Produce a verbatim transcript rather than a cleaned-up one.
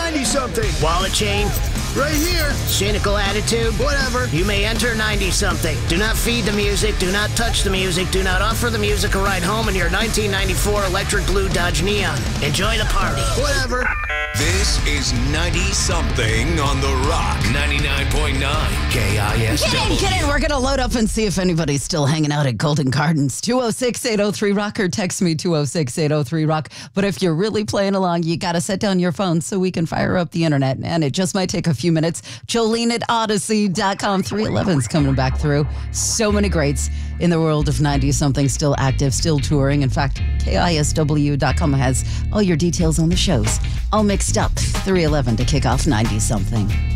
ninety-something. Wallet chain? Right here. Cynical attitude? Whatever. You may enter ninety-something. Do not feed the music. Do not touch the music. Do not offer the music a ride home in your nineteen ninety-four electric blue Dodge Neon. Enjoy the party. Whatever. This is ninety-something on The Rock. ninety-nine point nine K I S W. Get in, get in. We're going to load up and see if anybody's still hanging out at Golden Gardens. two oh six, eight oh three, rock or text me two oh six, eight oh three, rock. But if you're really playing along, you got to set down your phone so we can fire up the internet. And it just might take a few minutes. Jolene at Odyssey dot com. three eleven's coming back through. So many greats in the world of ninety-something, still active, still touring. In fact, K I S W dot com has all your details on the shows. All mixed up. three eleven to kick off ninety-something.